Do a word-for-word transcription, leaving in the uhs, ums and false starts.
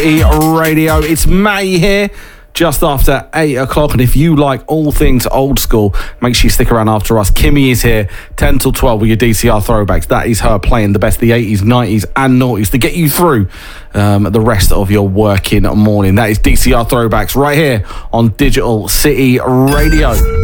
Radio. It's May here, just after eight o'clock, and if you like all things old school, make sure you stick around after us. Kimmy is here, ten till twelve with your D C R throwbacks. That is her playing the best of the eighties, nineties and noughties to get you through um, the rest of your working morning. That is D C R throwbacks right here on Digital City Radio.